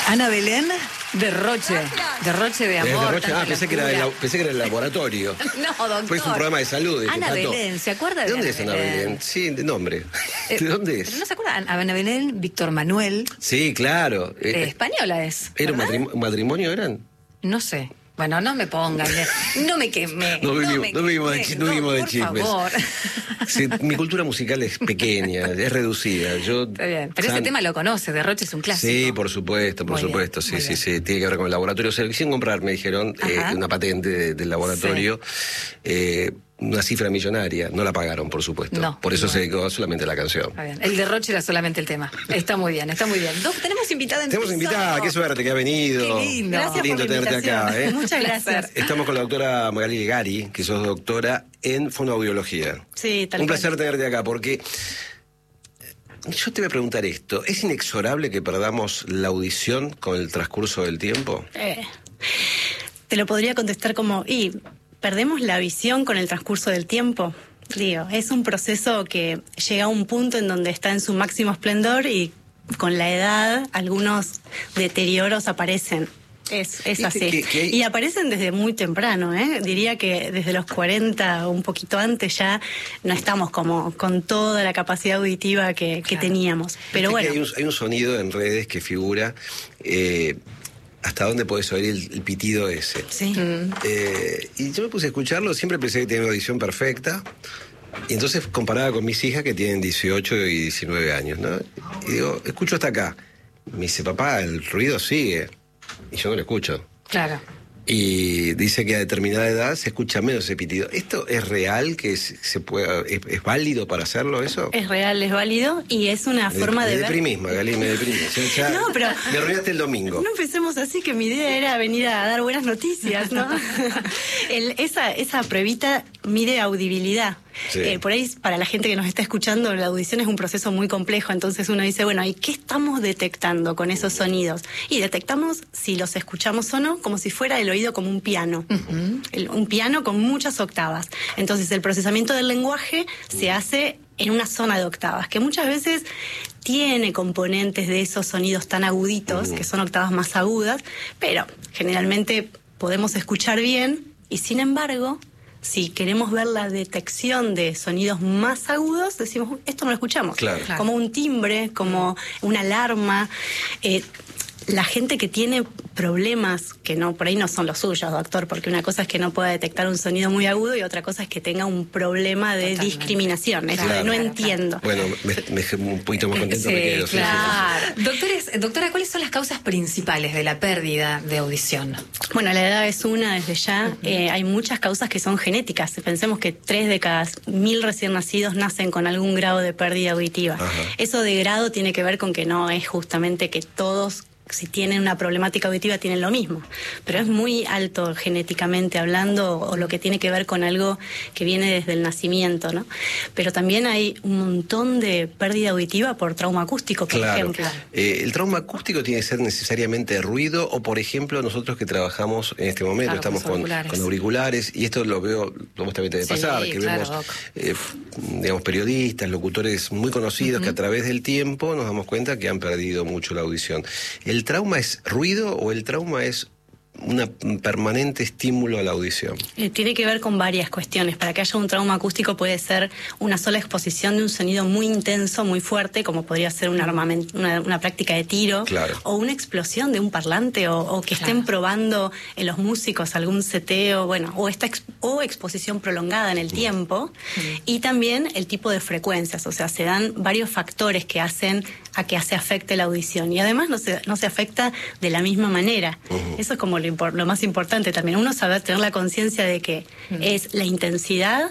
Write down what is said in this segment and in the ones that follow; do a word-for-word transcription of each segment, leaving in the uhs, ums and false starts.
Ana Belén, derroche, derroche de amor. Derroche, ah, pensé que, era el, pensé que era el laboratorio. No, doctor. Pues es un programa de salud. De Ana Belén, ¿se acuerda de ¿De dónde Ana es Ana Belén? Belén? Sí, de nombre. Eh, ¿De dónde es? ¿Pero no se acuerdan? Ana Belén, Víctor Manuel. Sí, claro. Eh, Eh, española es. ¿Era un ¿verdad? matrimonio, matrimonio eran? No sé. Bueno, no me pongan, eh, no me quemé. No vivimos, me no vivimos de, quemé, chi- no vivimos de por chismes. favor. Sí, mi cultura musical es pequeña, es reducida. Yo, Está bien. Pero San- ese tema lo conoce, Derroche es un clásico. Sí, por supuesto, por Muy bien, supuesto. Sí, muy sí, bien. sí. Tiene que ver con el laboratorio. Se lo quisieron comprar, me dijeron, eh, Ajá. una patente de- del laboratorio. Eh, una cifra millonaria. No la pagaron, por supuesto. No, por eso bueno. se dedicó solamente a la canción. Está bien. El derroche era solamente el tema. Está muy bien, está muy bien. Dos, tenemos invitada en Tenemos piso. invitada, qué suerte que ha venido. Qué lindo. Gracias Lindo por la tenerte invitación. acá, ¿eh? Muchas Placer. gracias. Estamos con la doctora Magali Gari, que sos doctora en fonoaudiología. Sí, tal Un cual. placer tenerte acá, porque yo te voy a preguntar esto. ¿Es inexorable que perdamos la audición con el transcurso del tiempo? Eh, te lo podría contestar como, y perdemos la visión con el transcurso del tiempo. Digo, es un proceso que llega a un punto en donde está en su máximo esplendor y con la edad algunos deterioros aparecen. Es, es Viste así. que- que hay- Y aparecen desde muy temprano, ¿eh? Diría que desde los cuarenta o un poquito antes ya no estamos como con toda la capacidad auditiva que, que Claro. teníamos. Pero Viste que bueno. Hay un, hay un sonido en redes que figura eh, hasta dónde podés oír el, el pitido ese. Sí. Eh, y yo me puse a escucharlo, siempre pensé que tenía una audición perfecta. Y entonces comparaba con mis hijas que tienen dieciocho y diecinueve años, ¿no? Y digo, escucho hasta acá. Me dice, papá, el ruido sigue. Y yo no lo escucho. Claro. Y dice que a determinada edad se escucha menos ese pitido. ¿Esto es real? que se, se pueda, es, es válido para hacerlo eso? Es real, es válido y es una Me- forma me de ver. deprimís, Magali, me deprimís. Ya- ya No, pero- me arruinaste el domingo. No empecemos así, que mi idea era venir a dar buenas noticias, ¿no? El- esa, esa pruebita mide audibilidad. Sí. Eh, por ahí, para la gente que nos está escuchando, la audición es un proceso muy complejo, entonces uno dice, bueno, ¿y qué estamos detectando con esos sonidos? Y detectamos si los escuchamos o no, como si fuera el oído como un piano. El- un piano con muchas octavas. Entonces, el procesamiento del lenguaje se hace en una zona de octavas, que muchas veces tiene componentes de esos sonidos tan aguditos, que son octavas más agudas, pero generalmente podemos escuchar bien y sin embargo, si queremos ver la detección de sonidos más agudos, decimos, "Uy, esto no lo escuchamos". Claro. Claro. Como un timbre, como una alarma. Eh, la gente que tiene problemas, que no por ahí no son los suyos, doctor, porque una cosa es que no pueda detectar un sonido muy agudo y otra cosa es que tenga un problema de Totalmente. discriminación. Eso Claro. de no Claro, entiendo. Bueno, me, me dejé un poquito más contento. Sí, me quedo, sí, sí, sí. claro. Doctores, doctora, ¿cuáles son las causas principales de la pérdida de audición? Bueno, la edad es una desde ya. Eh, hay muchas causas que son genéticas. Pensemos que tres de cada mil recién nacidos nacen con algún grado de pérdida auditiva. Ajá. Eso de grado tiene que ver con que no es justamente que todos, si tienen una problemática auditiva, tienen lo mismo. Pero es muy alto genéticamente hablando, o lo que tiene que ver con algo que viene desde el nacimiento, ¿no? Pero también hay un montón de pérdida auditiva por trauma acústico, por Claro. ejemplo. Eh, ¿El trauma acústico tiene que ser necesariamente ruido o, por ejemplo, nosotros que trabajamos en este momento, Claro, estamos con con, auriculares. con auriculares, y esto lo veo, lo vos también te debe Sí, pasar, que claro, vemos, Doc. eh, f- digamos, periodistas, locutores muy conocidos que a través del tiempo nos damos cuenta que han perdido mucho la audición. ¿El trauma es ruido o el trauma es un permanente estímulo a la audición? Eh, tiene que ver con varias cuestiones. Para que haya un trauma acústico puede ser una sola exposición de un sonido muy intenso, muy fuerte, como podría ser un armamen- una, una práctica de tiro, Claro. o una explosión de un parlante, o, o que Claro. estén probando en los músicos algún seteo, bueno, o esta ex- o exposición prolongada en el tiempo, y también el tipo de frecuencias. O sea, se dan varios factores que hacen a que se afecte la audición, y además no se, no se afecta de la misma manera. Eso es como lo, impor- lo más importante también. Uno saber tener la conciencia de que es la intensidad,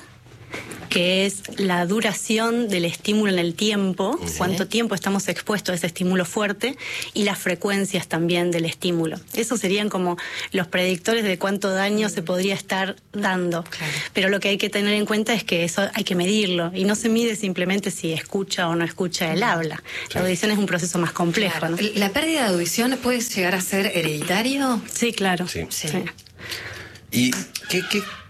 que es la duración del estímulo en el tiempo, cuánto tiempo estamos expuestos a ese estímulo fuerte, y las frecuencias también del estímulo. Esos serían como los predictores de cuánto daño se podría estar dando. Claro. Pero lo que hay que tener en cuenta es que eso hay que medirlo, y no se mide simplemente si escucha o no escucha el habla. La audición es un proceso más complejo, Claro. ¿no? ¿La pérdida de audición puede llegar a ser hereditario? Sí, claro. Sí. Sí. Sí. ¿Y qué, qué,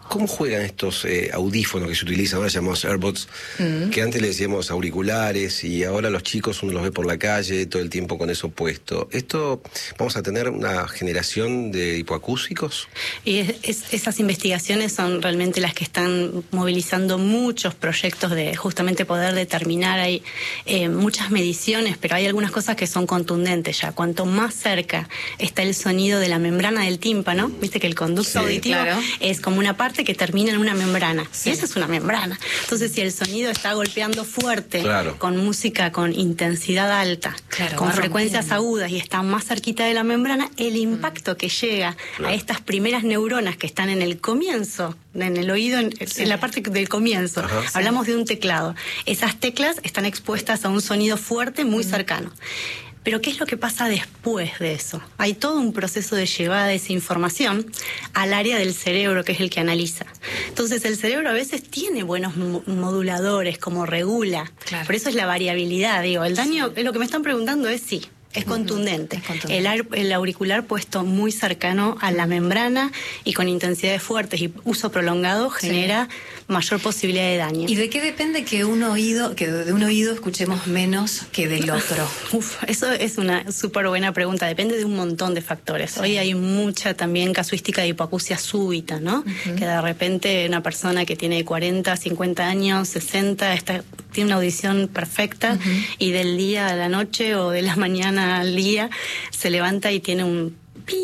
¿Cómo juegan estos eh, audífonos que se utilizan, ahora llamados AirPods, mm. que antes le decíamos auriculares y ahora los chicos uno los ve por la calle todo el tiempo con eso puesto? ¿Esto vamos a tener una generación de hipoacúsicos? Y es, es, esas investigaciones son realmente las que están movilizando muchos proyectos de justamente poder determinar. Hay eh, muchas mediciones, pero hay algunas cosas que son contundentes ya. Cuanto más cerca está el sonido de la membrana del tímpano, viste que el conducto sí, auditivo claro. es como una parte que termina en una membrana. Sí. Y esa es una membrana. Entonces, si el sonido está golpeando fuerte, claro. con música con intensidad alta, claro, con frecuencias agudas y está más cerquita de la membrana, el impacto mm. que llega claro. a estas primeras neuronas que están en el comienzo, en el oído, en, sí. en la parte del comienzo, Ajá, hablamos sí. de un teclado. Esas teclas están expuestas a un sonido fuerte muy mm. cercano. Pero ¿qué es lo que pasa después de eso? Hay todo un proceso de llevada de esa información al área del cerebro, que es el que analiza. Entonces, el cerebro a veces tiene buenos moduladores, como regula. Claro. Por eso es la variabilidad. Digo, el daño, sí. lo que me están preguntando es sí. Es contundente. Es contundente. El, ar, el auricular puesto muy cercano a la membrana y con intensidades fuertes y uso prolongado genera sí. mayor posibilidad de daño. ¿Y de qué depende que un oído, que de un oído escuchemos menos que del otro? Uf, eso es una súper buena pregunta. Depende de un montón de factores. Sí. Hoy hay mucha también casuística de hipoacusia súbita, ¿no? Uh-huh. Que de repente una persona que tiene cuarenta, cincuenta años, sesenta, está, tiene una audición perfecta uh-huh. y del día a la noche o de la mañana al día se levanta y tiene un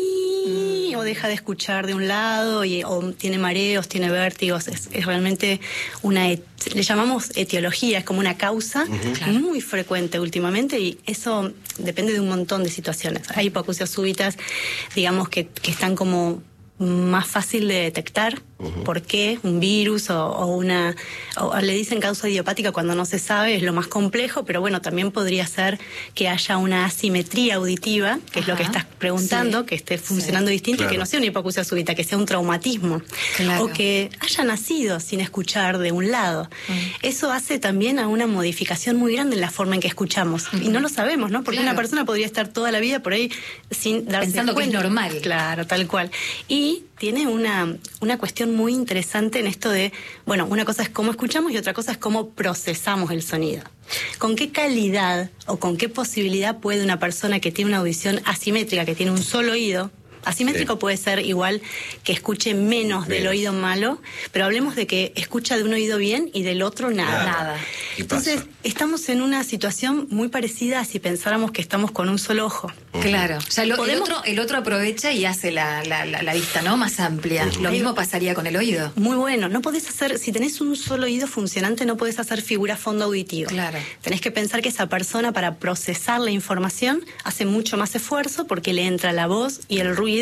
pi mm. o deja de escuchar de un lado y, o tiene mareos, tiene vértigos. Es, es realmente una, et, le llamamos etiología, es como una causa uh-huh. claro. muy frecuente últimamente y eso depende de un montón de situaciones. Hay hipoacusias súbitas, digamos, que, que están como más fácil de detectar. Uh-huh. ¿Por qué? Un virus o, o una... O le dicen causa idiopática cuando no se sabe, es lo más complejo, pero bueno, también podría ser que haya una asimetría auditiva, que Ajá. es lo que estás preguntando, sí. que esté funcionando sí. distinto claro. y que no sea una hipoacusia súbita, que sea un traumatismo. Claro. O que haya nacido sin escuchar de un lado. Uh-huh. Eso hace también a una modificación muy grande en la forma en que escuchamos. Uh-huh. Y no lo sabemos, ¿no? Porque claro. una persona podría estar toda la vida por ahí sin darse Pensando cuenta. Que es normal. Claro, tal cual. Y tiene una, una cuestión muy interesante en esto de, bueno, una cosa es cómo escuchamos y otra cosa es cómo procesamos el sonido. ¿Con qué calidad o con qué posibilidad puede una persona que tiene una audición asimétrica, que tiene un solo oído, asimétrico sí. puede ser igual que escuche menos, menos del oído malo, pero hablemos de que escucha de un oído bien y del otro nada. Nada. Entonces, pasa? estamos en una situación muy parecida a si pensáramos que estamos con un solo ojo. Uh-huh. Claro. O sea, lo, el, otro, el otro aprovecha y hace la, la, la, la vista, ¿no? Más amplia. Uh-huh. Lo mismo pasaría con el oído. Muy bueno. No podés hacer, si tenés un solo oído funcionante, no podés hacer figura fondo auditivo. Claro. Tenés que pensar que esa persona, para procesar la información, hace mucho más esfuerzo porque le entra la voz y el ruido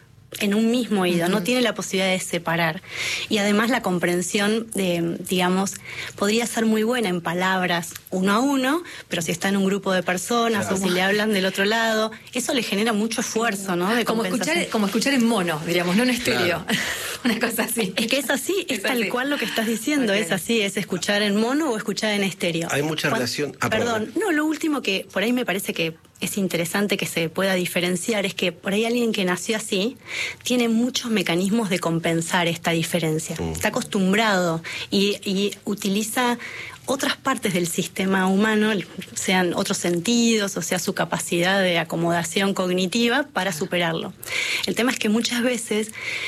en un mismo oído, uh-huh. no tiene la posibilidad de separar. Y además la comprensión, de, digamos, podría ser muy buena en palabras uno a uno, pero si está en un grupo de personas claro. o si le hablan del otro lado, eso le genera mucho esfuerzo, ¿no? De como, escuchar, como escuchar en mono, diríamos, no en estéreo. Claro. Una cosa así. Es que es así, es, es tal así. cual lo que estás diciendo, okay. es así, es escuchar en mono o escuchar en estéreo. Hay mucha Cuando, relación... Ah, perdón, perdón, no, lo último que por ahí me parece que es interesante que se pueda diferenciar es que por ahí alguien que nació así tiene muchos mecanismos de compensar esta diferencia. Mm. Está acostumbrado y, y utiliza otras partes del sistema humano, sean otros sentidos, o sea, su capacidad de acomodación cognitiva para superarlo. El tema es que muchas veces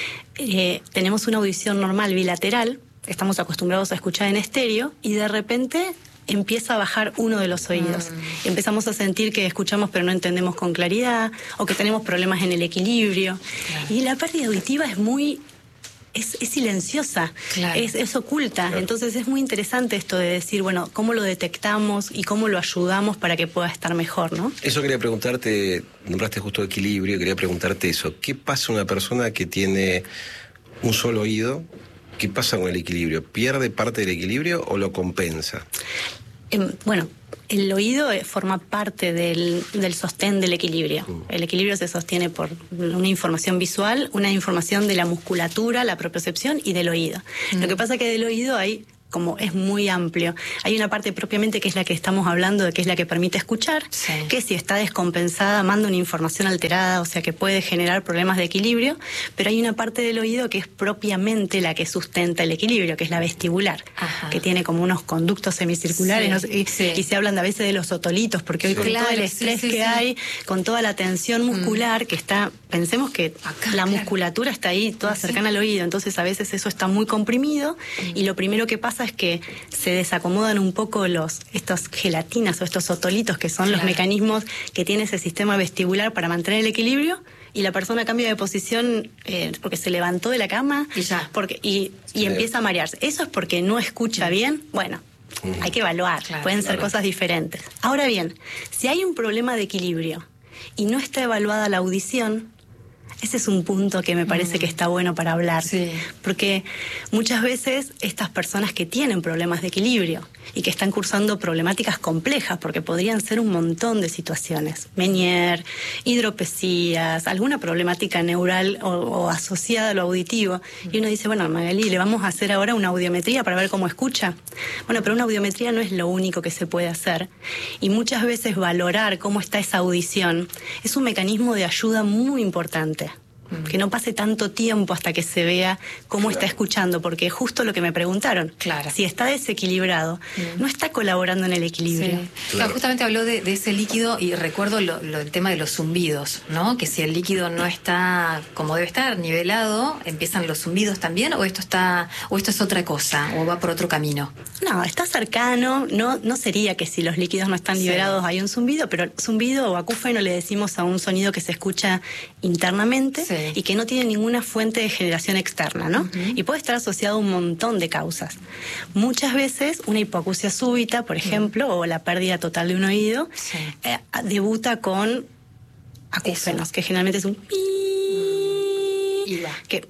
eh, tenemos una audición normal bilateral, estamos acostumbrados a escuchar en estéreo y de repente empieza a bajar uno de los oídos. Mm. Empezamos a sentir que escuchamos pero no entendemos con claridad o que tenemos problemas en el equilibrio. Claro. Y la pérdida auditiva es muy... Es, es silenciosa, claro. es, es oculta. Claro. Entonces es muy interesante esto de decir, bueno, cómo lo detectamos y cómo lo ayudamos para que pueda estar mejor, ¿no? Eso quería preguntarte, nombraste justo equilibrio, quería preguntarte eso. ¿Qué pasa una persona que tiene un solo oído? ¿Qué pasa con el equilibrio? ¿Pierde parte del equilibrio o lo compensa? Eh, bueno, el oído forma parte del, del sostén del equilibrio. Mm. El equilibrio se sostiene por una información visual, una información de la musculatura, la propiocepción y del oído. Mm. Lo que pasa es que del oído hay como es muy amplio. Hay una parte propiamente que es la que estamos hablando, de que es la que permite escuchar, sí. que si está descompensada manda una información alterada, o sea que puede generar problemas de equilibrio, pero hay una parte del oído que es propiamente la que sustenta el equilibrio, que es la vestibular, Ajá. que tiene como unos conductos semicirculares, sí, ¿no? y, sí. y se hablan a veces de los otolitos, porque hoy sí. con claro, todo el estrés sí, sí, que sí. hay, con toda la tensión muscular mm. que está, pensemos que Acá, la claro. musculatura está ahí toda cercana sí. al oído, entonces a veces eso está muy comprimido mm. y lo primero que pasa es que se desacomodan un poco los estas gelatinas o estos otolitos que son claro. los mecanismos que tiene ese sistema vestibular para mantener el equilibrio, y la persona cambia de posición eh, porque se levantó de la cama y, ya. Porque, y, y sí. empieza a marearse. ¿Eso es porque no escucha bien? Bueno, uh-huh. hay que evaluar, claro, pueden claro. ser cosas diferentes. Ahora bien, si hay un problema de equilibrio y no está evaluada la audición, ese es un punto que me parece mm. que está bueno para hablar, sí. porque muchas veces estas personas que tienen problemas de equilibrio y que están cursando problemáticas complejas, porque podrían ser un montón de situaciones, Meniere, hidropesías, alguna problemática neural o, o asociada a lo auditivo, mm. y uno dice, bueno, Magali, le vamos a hacer ahora una audiometría para ver cómo escucha. Bueno, pero una audiometría no es lo único que se puede hacer, y muchas veces valorar cómo está esa audición es un mecanismo de ayuda muy importante. Que no pase tanto tiempo hasta que se vea cómo claro. está escuchando, porque justo lo que me preguntaron, claro. si está desequilibrado, mm. no está colaborando en el equilibrio. Sí. Claro. Claro, justamente habló de, de ese líquido y recuerdo lo, lo, el tema de los zumbidos, ¿no? Que si el líquido no está como debe estar, nivelado, empiezan los zumbidos también, o esto está, o esto es otra cosa, o va por otro camino. No, está cercano, no, no sería que si los líquidos no están nivelados sí. hay un zumbido, pero zumbido o acúfeno le decimos a un sonido que se escucha internamente. Sí. Y que no tiene ninguna fuente de generación externa, ¿no? Uh-huh. Y puede estar asociado a un montón de causas. Muchas veces una hipoacusia súbita, por ejemplo, uh-huh. o la pérdida total de un oído, sí. eh, debuta con acúfenos, Eso. que generalmente es un Iba. Que,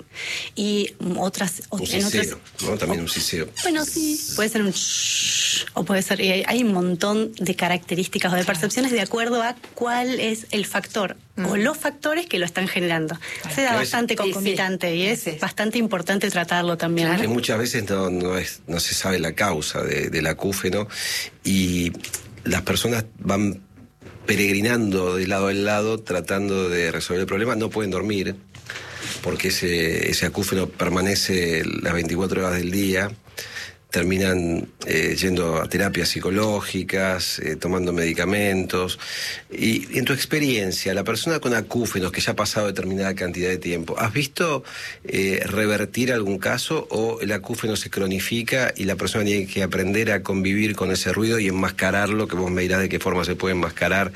y otras... Un en siseo, otras, ¿no? También un siseo. Bueno, sí. Puede ser un shh, o puede ser... Hay, hay un montón de características o de percepciones de acuerdo a cuál es el factor mm. o los factores que lo están generando. Claro. Se da bastante concomitante sí, sí. y es sí, sí. bastante importante tratarlo también. Claro. Muchas veces no, no, es, no se sabe la causa de, del acúfeno y las personas van peregrinando de lado en lado tratando de resolver el problema, no pueden dormir porque ese, ese acúfeno permanece las veinticuatro horas del día, terminan eh, yendo a terapias psicológicas, eh, tomando medicamentos. Y en tu experiencia, la persona con acúfenos que ya ha pasado determinada cantidad de tiempo, ¿has visto eh, revertir algún caso o el acúfeno se cronifica y la persona tiene que aprender a convivir con ese ruido y enmascararlo, que vos me dirás de qué forma se puede enmascarar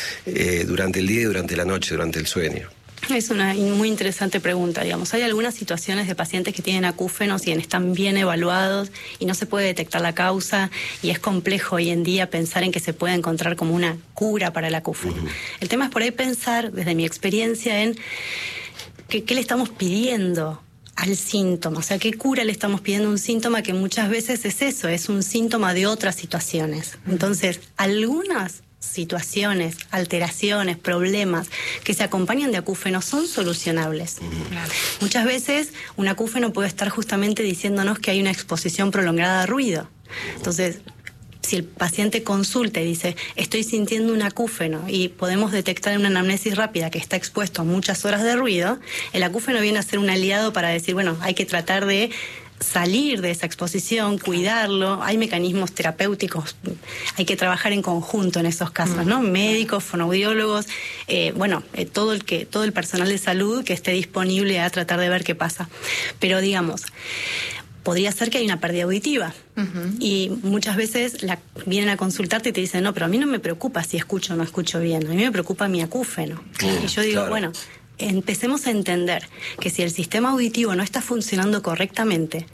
eh, durante el día y durante la noche, durante el sueño? Es una muy interesante pregunta, digamos. Hay algunas situaciones de pacientes que tienen acúfenos y están bien evaluados y no se puede detectar la causa y es complejo hoy en día pensar en que se puede encontrar como una cura para el acúfeno. Uh-huh. El tema es por ahí pensar, desde mi experiencia, en que, qué le estamos pidiendo al síntoma, o sea, qué cura le estamos pidiendo a un síntoma que muchas veces es eso, es un síntoma de otras situaciones. Entonces, algunas situaciones, alteraciones, problemas que se acompañan de acúfeno son solucionables. Claro. Muchas veces un acúfeno puede estar justamente diciéndonos que hay una exposición prolongada a ruido. Entonces, si el paciente consulta y dice, estoy sintiendo un acúfeno y podemos detectar en una anamnesis rápida que está expuesto a muchas horas de ruido, el acúfeno viene a ser un aliado para decir, bueno, hay que tratar de salir de esa exposición, cuidarlo. Hay mecanismos terapéuticos, hay que trabajar en conjunto en esos casos, ¿no? Médicos, fonoaudiólogos, eh, bueno, eh, todo el que, todo el personal de salud que esté disponible a tratar de ver qué pasa. Pero digamos, podría ser que hay una pérdida auditiva. Uh-huh. Y muchas veces la, vienen a consultarte y te dicen, no, pero a mí no me preocupa si escucho o no escucho bien, a mí me preocupa mi acúfeno. Uh, y yo digo, claro. bueno, empecemos a entender que si el sistema auditivo no está funcionando correctamente,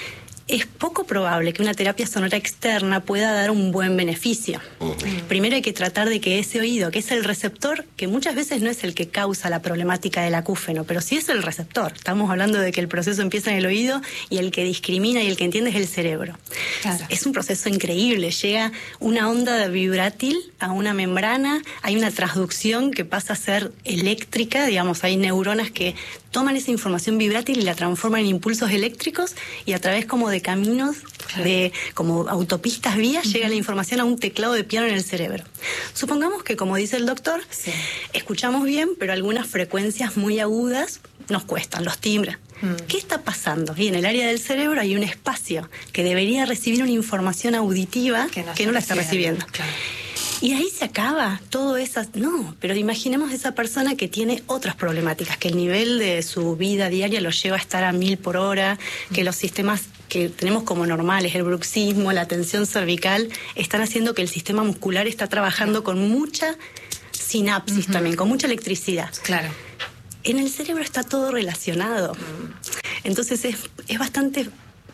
es poco probable que una terapia sonora externa pueda dar un buen beneficio. Uh-huh. Primero hay que tratar de que ese oído, que es el receptor, que muchas veces no es el que causa la problemática del acúfeno, pero sí es el receptor. Estamos hablando de que el proceso empieza en el oído y el que discrimina y el que entiende es el cerebro. Claro. Es un proceso increíble. Llega una onda vibrátil a una membrana, hay una transducción que pasa a ser eléctrica, digamos, hay neuronas que toman esa información vibrátil y la transforman en impulsos eléctricos y a través como de de caminos, claro, de como autopistas, vías, uh-huh, llega la información a un teclado de piano en el cerebro. Supongamos que, como dice el doctor, sí, escuchamos bien, pero algunas frecuencias muy agudas nos cuestan, los timbres. Mm. ¿Qué está pasando? Y en el área del cerebro hay un espacio que debería recibir una información auditiva que no, que no la está recibiendo. Claro. Y ahí se acaba todo eso. No, pero imaginemos esa persona que tiene otras problemáticas, que el nivel de su vida diaria lo lleva a estar a mil por hora, que los sistemas que tenemos como normales, el bruxismo, la tensión cervical, están haciendo que el sistema muscular está trabajando con mucha sinapsis, uh-huh, también, con mucha electricidad. Claro. En el cerebro está todo relacionado. Entonces es, es bastante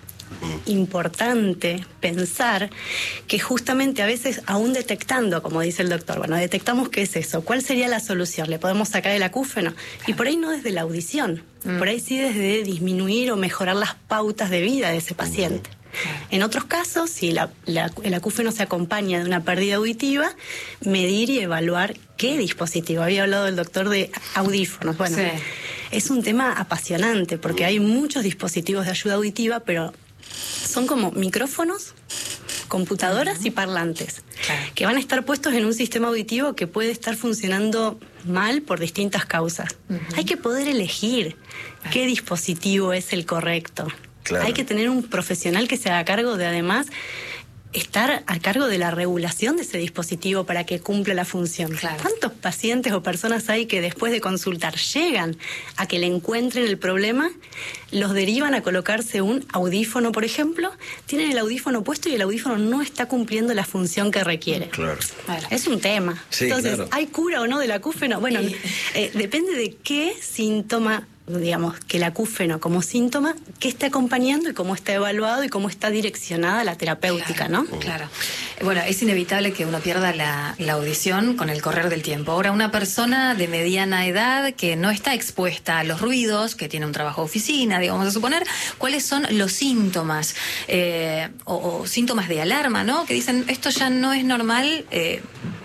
importante pensar que justamente a veces, aún detectando, como dice el doctor, bueno, detectamos qué es eso, ¿cuál sería la solución? ¿Le podemos sacar el acúfeno? Y por ahí no desde la audición, mm. por ahí sí desde disminuir o mejorar las pautas de vida de ese paciente. En otros casos, si la, la, el acúfeno se acompaña de una pérdida auditiva, medir y evaluar qué dispositivo. Había hablado el doctor de audífonos. Bueno, sí, es un tema apasionante porque hay muchos dispositivos de ayuda auditiva, pero son como micrófonos, computadoras uh-huh, y parlantes, claro, que van a estar puestos en un sistema auditivo que puede estar funcionando mal por distintas causas. Uh-huh. Hay que poder elegir claro, qué dispositivo es el correcto. Claro. Hay que tener un profesional que se haga cargo de, además, estar a cargo de la regulación de ese dispositivo para que cumpla la función. Claro. ¿Cuántos pacientes o personas hay que después de consultar llegan a que le encuentren el problema, los derivan a colocarse un audífono, por ejemplo, tienen el audífono puesto y el audífono no está cumpliendo la función que requiere? Claro. Bueno, es un tema. Sí, entonces, claro, ¿hay cura o no del acúfeno? Bueno, y... eh, depende de qué síntoma, digamos, que el acúfeno como síntoma, qué está acompañando y cómo está evaluado y cómo está direccionada la terapéutica, claro, ¿no? Claro. Bueno, es inevitable que uno pierda la, la audición con el correr del tiempo. Ahora, una persona de mediana edad que no está expuesta a los ruidos, que tiene un trabajo de oficina, digamos a suponer, ¿cuáles son los síntomas? Eh, o, o síntomas de alarma, ¿no? Que dicen, esto ya no es normal. eh,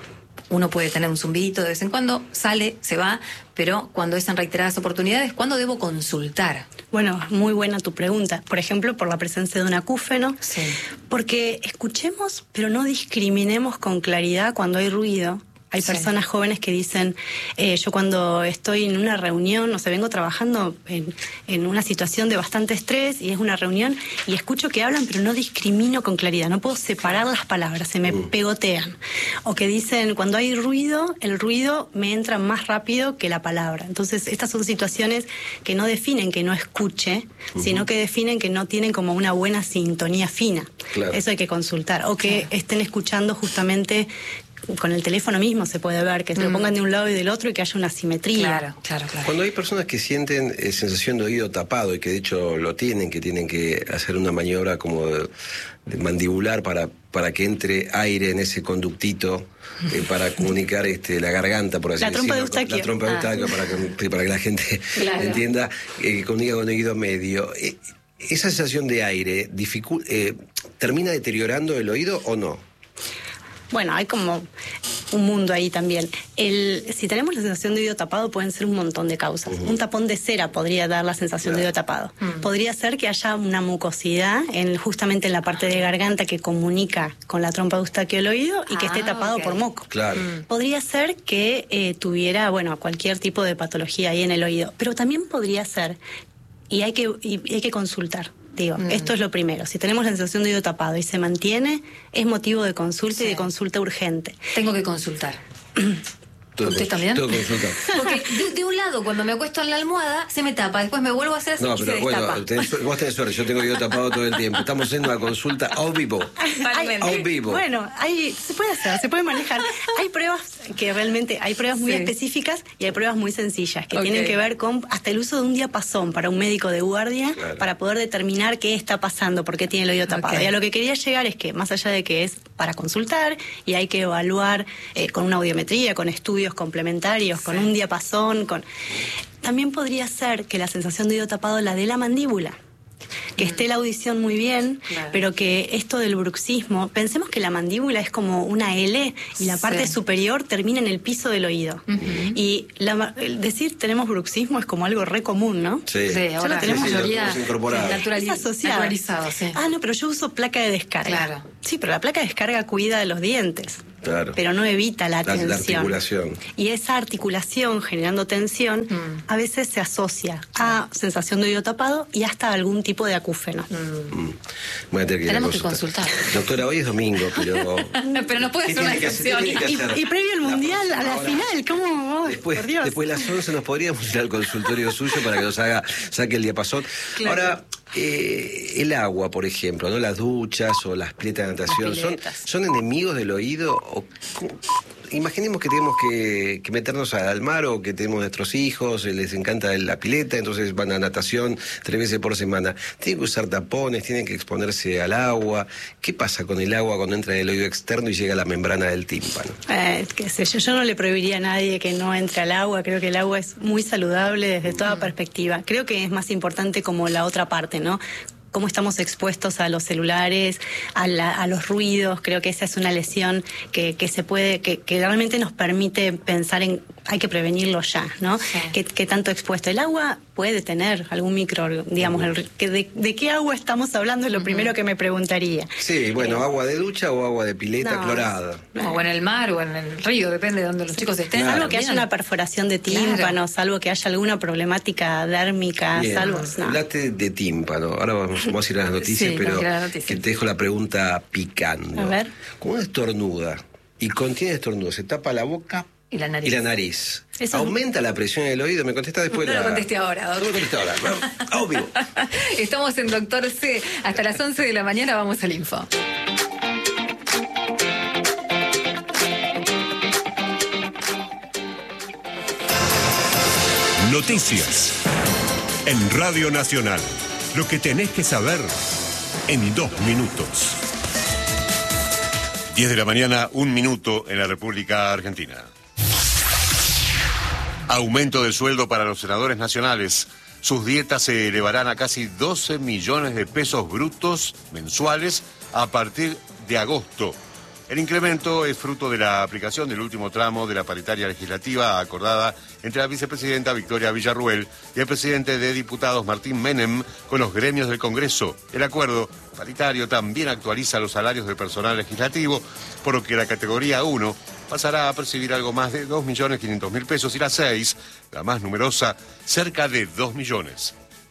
Uno puede tener un zumbidito de vez en cuando, sale, se va, pero cuando es en reiteradas oportunidades, ¿cuándo debo consultar? Bueno, muy buena tu pregunta. Por ejemplo, por la presencia de un acúfeno. Sí. Porque escuchemos, pero no discriminemos con claridad cuando hay ruido. Hay personas sí, jóvenes que dicen, eh, yo cuando estoy en una reunión, o sea, vengo trabajando en, en una situación de bastante estrés y es una reunión y escucho que hablan, pero no discrimino con claridad, no puedo separar las palabras, se me uh. pegotean. O que dicen, cuando hay ruido, el ruido me entra más rápido que la palabra. Entonces, estas son situaciones que no definen que no escuche, uh-huh, sino que definen que no tienen como una buena sintonía fina. Claro. Eso hay que consultar. O que claro, estén escuchando justamente... Con el teléfono mismo se puede ver que se mm. lo pongan de un lado y del otro y que haya una simetría. Claro, claro, claro. Cuando hay personas que sienten eh, sensación de oído tapado y que de hecho lo tienen, que tienen que hacer una maniobra como de, de mandibular para, para que entre aire en ese conductito eh, para comunicar este, la garganta, por así la decirlo. Trompa de Eustaquio. La trompa de Eustaquio, ah. para, que, para que la gente claro, entienda, eh, que comunica con oído medio. Eh, ¿Esa sensación de aire dificu- eh, termina deteriorando el oído o no? Bueno, hay como un mundo ahí también. El, si tenemos la sensación de oído tapado, pueden ser un montón de causas. Uh-huh. Un tapón de cera podría dar la sensación claro, de oído tapado. Uh-huh. Podría ser que haya una mucosidad en, justamente en la parte de garganta que comunica con la trompa de Eustaquio el oído y que ah, esté tapado okay, por moco. Claro. Uh-huh. Podría ser que eh, tuviera, bueno, cualquier tipo de patología ahí en el oído. Pero también podría ser, y hay que, y hay que consultar. Digo, mm. esto es lo primero. Si tenemos la sensación de oído tapado y se mantiene, es motivo de consulta sí, y de consulta urgente. Tengo que consultar. ¿Usted también? Tengo que consultar. Porque de, de un lado, cuando me acuesto en la almohada, se me tapa. Después me vuelvo a hacer así no, y pero se bueno, destapa. Tenés, vos tenés suerte. Yo tengo oído tapado todo el tiempo. Estamos haciendo una consulta a vivo. A vivo. Bueno, hay, se puede hacer, se puede manejar. Hay pruebas que realmente, hay pruebas muy sí, específicas y hay pruebas muy sencillas que okay, tienen que ver con hasta el uso de un diapasón para un médico de guardia claro, para poder determinar qué está pasando, por qué tiene el oído tapado. Okay. Y a lo que quería llegar es que, más allá de que es para consultar y hay que evaluar eh, con una audiometría, con estudios complementarios, sí, con un diapasón, con... También podría ser que la sensación de oído tapado la de la mandíbula. que mm. esté la audición muy bien, claro. pero que esto del bruxismo, pensemos que la mandíbula es como una L y la parte sí. superior termina en el piso del oído. Uh-huh. Y la, el decir tenemos bruxismo es como algo re común, ¿no? Sí, sí ahora sí, tenemos sí, mayoría sí, naturaliz- naturalizado. Sí. Ah, no, pero yo uso placa de descarga. Claro. Sí, pero la placa de descarga cuida de los dientes. Claro. Pero no evita la, la tensión. La articulación. Y esa articulación generando tensión mm. a veces se asocia a sensación de oído tapado y hasta algún tipo de acúfeno. Mm. Mm. Voy a tener que Tenemos que consultar. Doctora, hoy es domingo, pero... no, pero no puede ser una excepción. Y, y, y previo al mundial, a la ahora, final, ¿cómo? Oh, después, por Dios. después de las once nos podríamos ir al consultorio suyo para que nos haga, saque el diapasón. Claro. Ahora... Eh, el agua, por ejemplo, ¿no? Las duchas o las piletas de natación, las ¿son, ¿son enemigos del oído? O, imaginemos que tenemos que, que meternos al mar o que tenemos nuestros hijos, les encanta la pileta, entonces van a natación tres veces por semana. Tienen que usar tapones, tienen que exponerse al agua. ¿Qué pasa con el agua cuando entra en el oído externo y llega a la membrana del tímpano? Eh, qué sé yo, yo no le prohibiría a nadie que no entre al agua. Creo que el agua es muy saludable desde toda mm. perspectiva. Creo que es más importante como la otra parte, ¿no? Cómo estamos expuestos a los celulares, a, la, a los ruidos. Creo que esa es una lesión que, que se puede, que, que realmente nos permite pensar en, hay que prevenirlo ya, ¿no? Sí. ¿Qué, qué tanto expuesto? El agua puede tener algún micro, digamos, uh-huh. el, que de, ¿de qué agua estamos hablando? Es lo uh-huh. primero que me preguntaría. Sí, bueno, eh, agua de ducha o agua de pileta no, clorada. No, o en el mar o en el río, depende de donde los chicos estén. Claro. Salvo que haya una perforación de tímpano, claro. salvo que haya alguna problemática dérmica, bien. salvo... No. Hablaste de tímpano, ahora vamos, vamos a ir a las noticias, sí, pero la noticia. Que te dejo la pregunta picando. A ver. ¿Cómo estornuda? Y contiene estornudo, se tapa la boca y la nariz. Y la nariz. Eso ¿Aumenta la presión en el oído? Me contesta después. No la... lo contesté ahora, doctor. No lo contesté ahora. Vamos, vivo. Estamos en Doctor C. Hasta las once de la mañana vamos al info. Noticias en Radio Nacional. Lo que tenés que saber en dos minutos. diez de la mañana, un minuto en la República Argentina. Aumento del sueldo para los senadores nacionales. Sus dietas se elevarán a casi doce millones de pesos brutos mensuales a partir de agosto. El incremento es fruto de la aplicación del último tramo de la paritaria legislativa acordada entre la vicepresidenta Victoria Villarruel y el presidente de diputados Martín Menem con los gremios del Congreso. El acuerdo paritario también actualiza los salarios del personal legislativo, por lo que la categoría uno pasará a percibir algo más de dos millones quinientos mil pesos y la seis, la más numerosa, cerca de dos millones.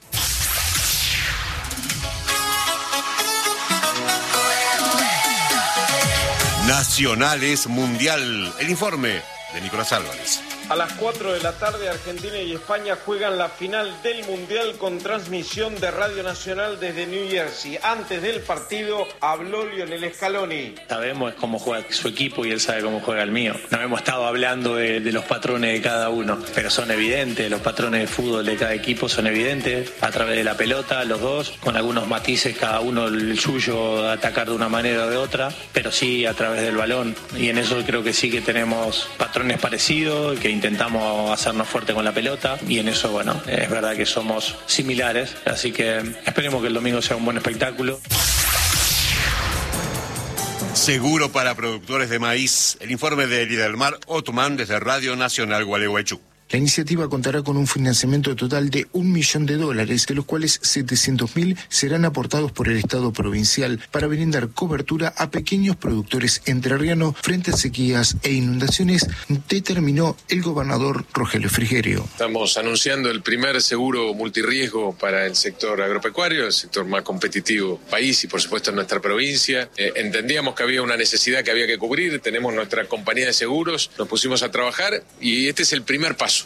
Nacionales Mundial. El informe de Nicolás Álvarez. A las cuatro de la tarde, Argentina y España juegan la final del Mundial con transmisión de Radio Nacional desde New Jersey. Antes del partido habló Lionel Scaloni. Sabemos cómo juega su equipo y él sabe cómo juega el mío. No hemos estado hablando de, de los patrones de cada uno, pero son evidentes. Los patrones de fútbol de cada equipo son evidentes. A través de la pelota, los dos, con algunos matices, cada uno el suyo, atacar de una manera o de otra, pero sí a través del balón. Y en eso creo que sí que tenemos patrones parecidos, que intentamos hacernos fuerte con la pelota y en eso, bueno, es verdad que somos similares, así que esperemos que el domingo sea un buen espectáculo. Seguro para productores de maíz. El informe de Lidelmar Otomán desde Radio Nacional Gualeguaychú. La iniciativa contará con un financiamiento total de un millón de dólares, de los cuales setecientos mil serán aportados por el Estado provincial para brindar cobertura a pequeños productores entrerrianos frente a sequías e inundaciones, determinó el gobernador Rogelio Frigerio. Estamos anunciando el primer seguro multirriesgo para el sector agropecuario, el sector más competitivo del país y por supuesto en nuestra provincia. Eh, entendíamos que había una necesidad que había que cubrir, tenemos nuestra compañía de seguros, nos pusimos a trabajar y este es el primer paso.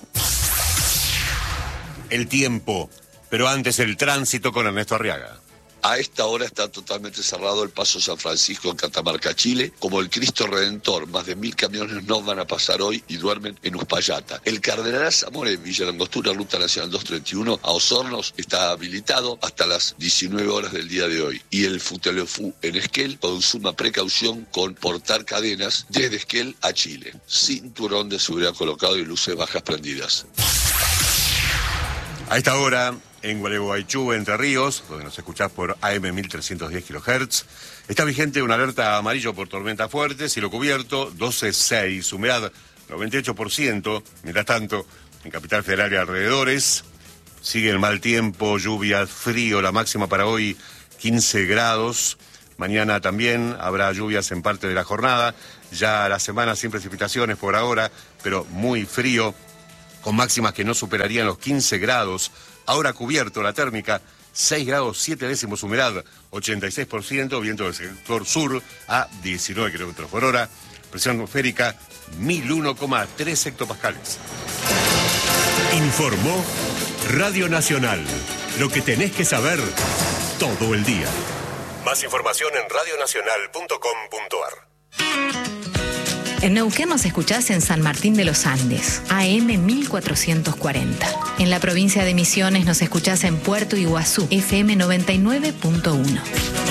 El tiempo, pero antes el tránsito con Ernesto Arriaga. A esta hora está totalmente cerrado el Paso San Francisco en Catamarca, Chile, como el Cristo Redentor. Más de mil camiones no van a pasar hoy y duermen en Uspallata. El Cardenal Zamora en Villa Langostura, Ruta Nacional doscientos treinta y uno, a Osornos, está habilitado hasta las diecinueve horas del día de hoy. Y el Futelefú en Esquel, con suma precaución con portar cadenas desde Esquel a Chile. Cinturón de seguridad colocado y luces bajas prendidas. A esta hora, en Gualeguaychú, Entre Ríos, donde nos escuchás por A M mil trescientos diez kilohertz, está vigente una alerta amarillo por tormenta fuerte, cielo cubierto, doce punto seis, humedad noventa y ocho por ciento. Mientras tanto, en Capital Federal y alrededores, sigue el mal tiempo, lluvia, frío, la máxima para hoy quince grados. Mañana también habrá lluvias en parte de la jornada. Ya la semana sin precipitaciones por ahora, pero muy frío, con máximas que no superarían los quince grados. Ahora cubierto la térmica, seis grados siete décimos, humedad ochenta y seis por ciento, viento del sector sur a diecinueve kilómetros por hora, presión atmosférica mil uno coma tres hectopascales. Informó Radio Nacional. Lo que tenés que saber todo el día. Más información en radionacional punto com punto ar. En Neuquén nos escuchás en San Martín de los Andes, A M mil cuatrocientos cuarenta. En la provincia de Misiones nos escuchás en Puerto Iguazú, F M noventa y nueve punto uno.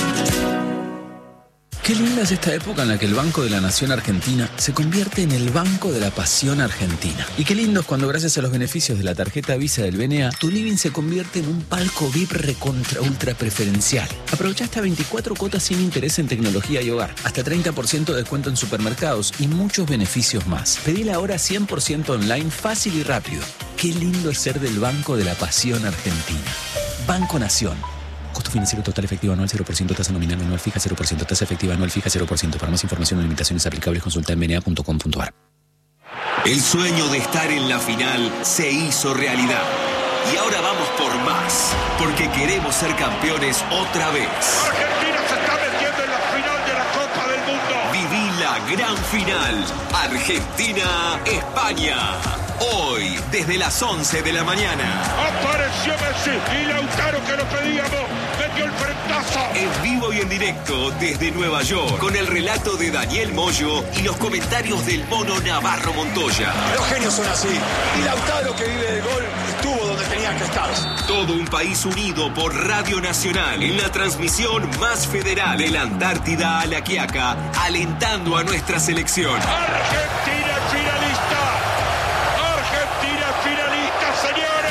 Qué linda es esta época en la que el Banco de la Nación Argentina se convierte en el Banco de la Pasión Argentina. Y qué lindo es cuando, gracias a los beneficios de la tarjeta Visa del B N A, tu living se convierte en un palco V I P recontra ultra preferencial. Aprovecha hasta veinticuatro cuotas sin interés en tecnología y hogar, hasta treinta por ciento de descuento en supermercados y muchos beneficios más. Pedila ahora cien por ciento online, fácil y rápido. Qué lindo es ser del Banco de la Pasión Argentina. Banco Nación. Costo financiero total efectivo anual cero por ciento, tasa nominal anual fija cero por ciento, tasa efectiva anual fija cero por ciento. Para más información o limitaciones aplicables, consulta en b n a punto com punto ar. El sueño de estar en la final se hizo realidad. Y ahora vamos por más, porque queremos ser campeones otra vez. Argentina se está metiendo en la final de la Copa del Mundo. Viví la gran final. Argentina-España. Hoy, desde las once de la mañana. Apareció Messi y Lautaro, que lo pedíamos, metió el frentazo. En vivo y en directo desde Nueva York, con el relato de Daniel Moyo y los comentarios del mono Navarro Montoya. Los genios son así. Y Lautaro, que vive del gol, estuvo donde tenía que estar. Todo un país unido por Radio Nacional en la transmisión más federal de la Antártida a la Quiaca, alentando a nuestra selección. Argentina finalista. Argentina finalista, señores.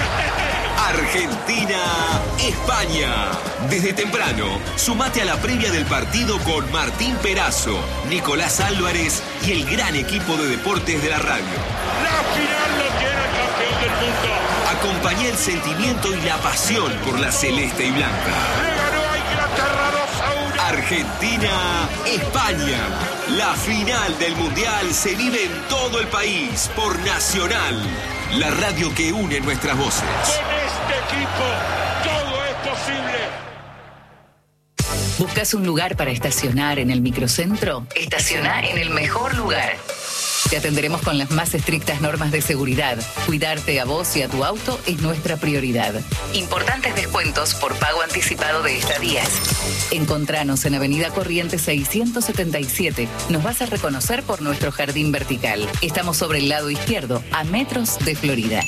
Argentina-España. Desde temprano, sumate a la previa del partido con Martín Perazo, Nicolás Álvarez y el gran equipo de deportes de la radio. La final lo tiene el campeón del mundo. Acompañá el sentimiento y la pasión por la celeste y blanca. Le ganó a Inglaterra dos a uno. Argentina-España. La final del Mundial se vive en todo el país por Nacional, la radio que une nuestras voces. Con este equipo todo es posible. ¿Buscas un lugar para estacionar en el microcentro? Estaciona en el mejor lugar. Te atenderemos con las más estrictas normas de seguridad. Cuidarte a vos y a tu auto es nuestra prioridad. Importantes descuentos por pago anticipado de estadías. Encontranos en Avenida Corrientes seiscientos setenta y siete. Nos vas a reconocer por nuestro jardín vertical. Estamos sobre el lado izquierdo, a metros de Florida.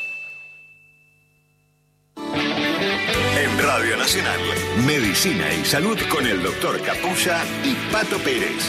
En Radio Nacional, Medicina y Salud con el doctor Capulla y Pato Pérez.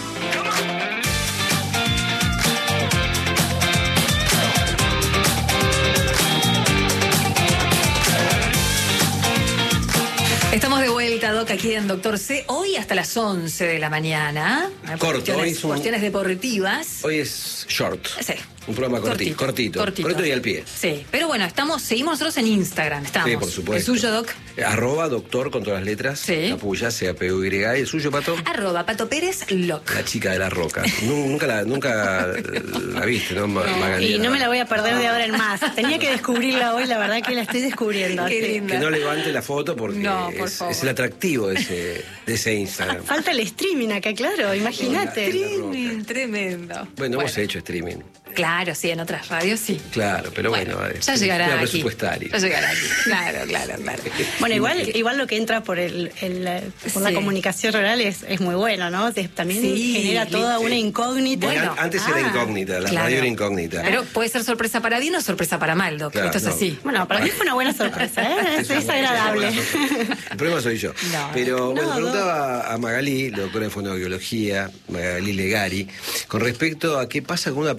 Estamos de vuelta, Doc, aquí en Doctor C. Hoy hasta las once de la mañana. Corto, cuestiones, hoy es un- cuestiones deportivas. Hoy es short. Sí. Un programa cortito, cortito, cortito. cortito y al pie. Sí, pero bueno, estamos, seguimos nosotros en Instagram, estamos. Sí, por supuesto. El suyo, Doc. Arroba doctor con todas las letras. Sí. Capulla, C A P U Y. ¿Y el suyo, Pato? Arroba Pato Pérez Loc. La chica de la roca. Nu- nunca la, nunca la viste, ¿no, Ma- Magalí? Y no me la voy a perder de ahora en más. Tenía que descubrirla hoy, la verdad que la estoy descubriendo. Qué Sí. linda. Que no levante la foto porque No, por es, favor. es el atractivo de ese, de ese Instagram. Falta el streaming acá, claro, imagínate. Streaming, tremendo. Bueno, hemos hecho streaming. Claro, sí, en otras radios sí. Claro, pero bueno, Bueno, es ya llegará tema aquí. presupuestario. Ya llegará aquí. Claro, claro, claro. Bueno, igual, igual lo que entra por el, el, eh, por la Sí. comunicación oral es, es muy bueno, ¿no? Te- también Sí, genera toda sí. una incógnita. Bueno, antes era Ah, incógnita, la claro. radio era incógnita. Pero puede ser sorpresa para bien o sorpresa para mal, Doc. Claro, Esto es no. así. Bueno, para mí fue una buena sorpresa, ¿eh? Es, es agradable. El problema soy yo. No. Pero bueno, No, preguntaba a Magalí, la doctora de fonoaudiología, Magalí Legari, con respecto a qué pasa con una persona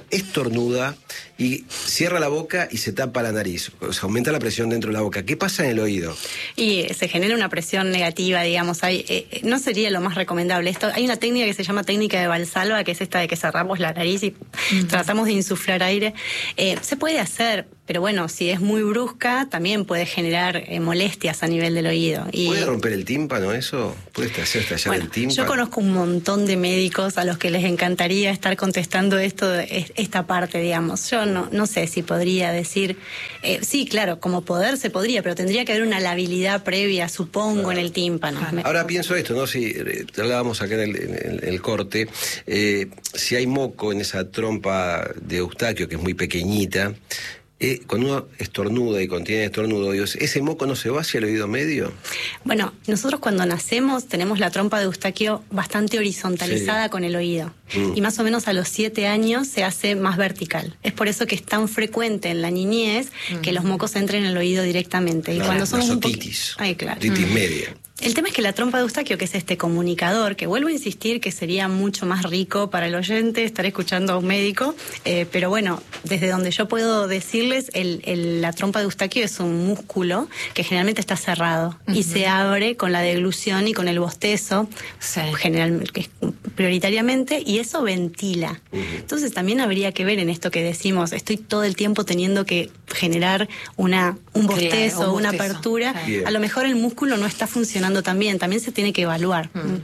estornuda y cierra la boca y se tapa la nariz. O sea, aumenta la presión dentro de la boca. ¿Qué pasa en el oído? Y se genera una presión negativa, digamos. Hay, eh, no sería lo más recomendable. Esto, hay una técnica que se llama técnica de Valsalva, que es esta de que cerramos la nariz y uh-huh. tratamos de insuflar aire. Eh, se puede hacer, pero bueno, si es muy brusca, también puede generar eh, molestias a nivel del oído. Y, ¿puede romper el tímpano eso? ¿Puede hacer estallar bueno, el tímpano? Yo conozco un montón de médicos a los que les encantaría estar contestando esto, esta parte, digamos. Yo no, no sé si podría decir, eh, sí, claro, como poder se podría, pero tendría que haber una labilidad previa, supongo, claro. en el tímpano. Ahora pienso esto, ¿no? Si eh, hablábamos acá en el, en el, en el corte, eh, si hay moco en esa trompa de Eustaquio, que es muy pequeñita, Eh, cuando uno estornuda y contiene estornudo, Dios, ¿ese moco no se va hacia el oído medio? Bueno, nosotros cuando nacemos tenemos la trompa de Eustaquio bastante horizontalizada sí. con el oído. Mm. Y más o menos a los siete años se hace más vertical. Es por eso que es tan frecuente en la niñez mm. que los mocos entren en el oído directamente. Y claro, cuando somos la un poco... otitis. Ay, claro. Otitis mm. media. El tema es que la trompa de Eustaquio, que es este comunicador, que vuelvo a insistir que sería mucho más rico para el oyente estar escuchando a un médico, eh, pero bueno, desde donde yo puedo decirles, el, el, la trompa de Eustaquio es un músculo que generalmente está cerrado uh-huh. y se abre con la deglución y con el bostezo, sí. generalmente, prioritariamente, y eso ventila. Uh-huh. Entonces también habría que ver en esto que decimos, estoy todo el tiempo teniendo que generar una un bostezo, claro, un una bostezo. apertura, yeah. a lo mejor el músculo no está funcionando también, también se tiene que evaluar. Mm.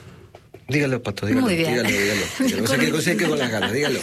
Dígalo, Pato, dígalo. Muy bien. Dígalo, dígalo. dígalo. No sé qué cosa es que con las ganas, dígalo.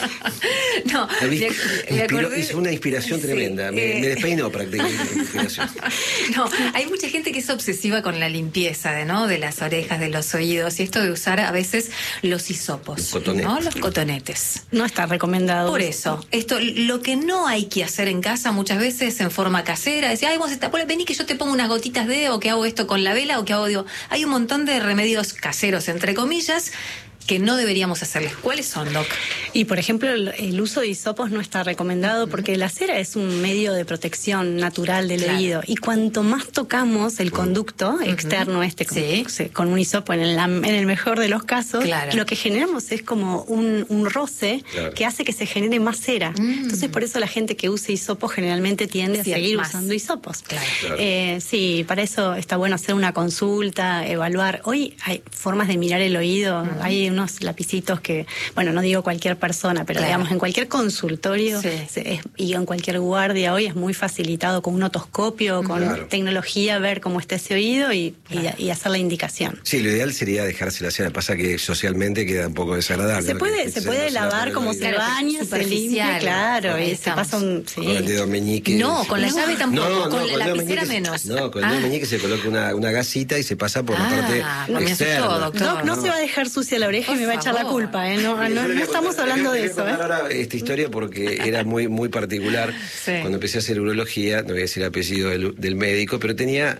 No, me, me acordé, es una inspiración sí, tremenda. Me, eh, me despeinó prácticamente la inspiración. No, hay mucha gente que es obsesiva con la limpieza de, ¿no? de las orejas, de los oídos, y esto de usar a veces los hisopos, los cotonetes. ¿no? Los cotonetes. No está recomendado. Por eso, esto, lo que no hay que hacer en casa muchas veces en forma casera, decir, ay, vos está, vení que yo te pongo unas gotitas de, o que hago esto con la vela, o que hago, digo, hay un montón de remedios caseros, entre comillas, que no deberíamos hacerles. ¿Cuáles son, Doc? Y, por ejemplo, el, el uso de hisopos no está recomendado porque la cera es un medio de protección natural del claro. oído. Y cuanto más tocamos el conducto uh-huh. externo este con, sí. con un hisopo, en el, en el mejor de los casos, claro. lo que generamos es como un, un roce claro. que hace que se genere más cera. Mm. Entonces, por eso la gente que usa hisopos generalmente tiende sí, a seguir más. usando hisopos. Claro. Claro. Eh, sí, para eso está bueno hacer una consulta, evaluar. Hoy hay formas de mirar el oído, uh-huh. hay unos lapicitos que, bueno, no digo cualquier persona, pero claro. digamos en cualquier consultorio sí. se, es, y en cualquier guardia hoy es muy facilitado con un otoscopio, con claro. tecnología, ver cómo está ese oído y, claro. y, y hacer la indicación. Sí, lo ideal sería dejarse la cera, pasa que socialmente queda un poco desagradable. Se puede, se puede lavar como se baña, se limpia, claro, y se pasa un... Sí. Con el dedo meñique. No, con la no. llave tampoco, no, no, con, con la lapicera meñique, menos. No, con el dedo ah. meñique se coloca una, una gasita y se pasa por ah, la parte externa. Todo, doctor. No, no, no se va a dejar sucia la oreja por y me va a echar la culpa, ¿eh? No, no, no estamos hablando de eso, ¿eh? Ahora esta historia porque era muy muy particular. Sí. Cuando empecé a hacer urología, no voy a decir el apellido del, del médico, pero tenía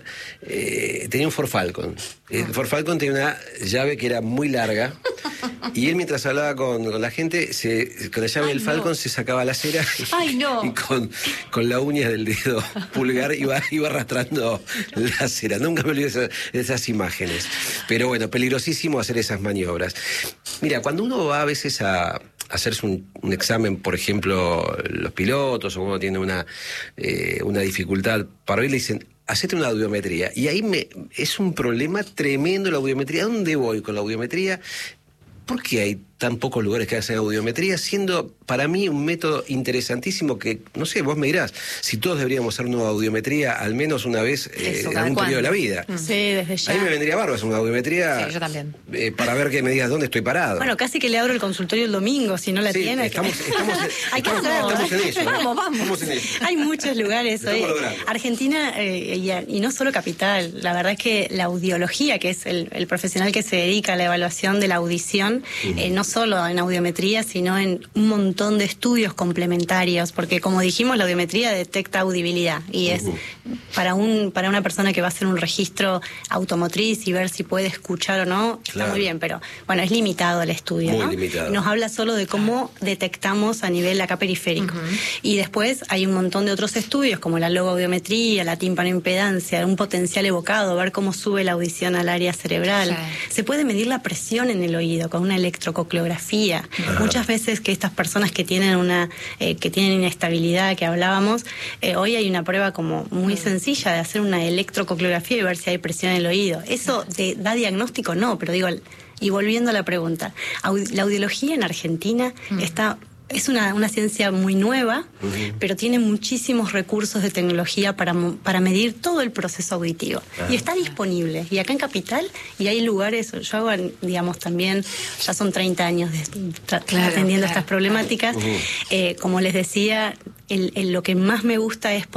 eh, tenía un Ford Falcon. El Ford Falcon tenía una llave que era muy larga y él mientras hablaba con, con la gente, se, con la llave Ay, del Falcon no. se sacaba la cera y, Ay, no. y con, con la uña del dedo pulgar iba, iba arrastrando la cera. Nunca me olvidé de esas, de esas imágenes. Pero bueno, peligrosísimo hacer esas maniobras. Mira, cuando uno va a veces a hacerse un, un examen, por ejemplo, los pilotos, o uno tiene una, eh, una dificultad para oír, le dicen, hacete una audiometría. Y ahí me es un problema tremendo la audiometría. ¿A dónde voy con la audiometría? ¿Por qué hay tan pocos lugares que hacen audiometría? Siendo para mí un método interesantísimo que, no sé, vos me dirás, si todos deberíamos hacer una audiometría al menos una vez eh, en algún periodo de la vida. Sí, desde ya. A mí me vendría bárbaro hacer una audiometría. Sí, yo también. Eh, para ver que me digas dónde estoy parado. Bueno, casi que le abro el consultorio el domingo, si no la sí, tiene. Estamos, que... estamos, hay que estamos, hacerlo. Estamos en eso. ¿eh? Vamos, vamos. Estamos en eso. Hay muchos lugares hoy. Argentina, eh, y, y no solo capital, la verdad es que la audiología, que es el, el profesional que se dedica a la evaluación de la audición, uh-huh. eh, no solo en audiometría, sino en un montón de estudios complementarios, porque como dijimos, la audiometría detecta audibilidad y es uh-huh. para un para una persona que va a hacer un registro automotriz y ver si puede escuchar o no, claro. está muy bien, pero bueno, es limitado el estudio, muy ¿no? limitado. Nos habla solo de cómo detectamos a nivel acá periférico. Uh-huh. Y después hay un montón de otros estudios, como la logoaudiometría, la timpanoimpedancia, un potencial evocado, ver cómo sube la audición al área cerebral. Sí. Se puede medir la presión en el oído con una electrococleografía electrococleografía. Ah. Muchas veces que estas personas que tienen una eh, que tienen inestabilidad, que hablábamos, eh, hoy hay una prueba como muy sencilla de hacer una electrococleografía y ver si hay presión en el oído. ¿Eso de, da diagnóstico? No, pero digo, y volviendo a la pregunta, la audiología en Argentina mm. está... Es una, una ciencia muy nueva, uh-huh. pero tiene muchísimos recursos de tecnología para, para medir todo el proceso auditivo. Uh-huh. Y está disponible. Y acá en Capital, y hay lugares, yo hago, digamos, también, ya son treinta años de, tra- claro, atendiendo claro, estas problemáticas. Uh-huh. Eh, como les decía, el, el, lo que más me gusta es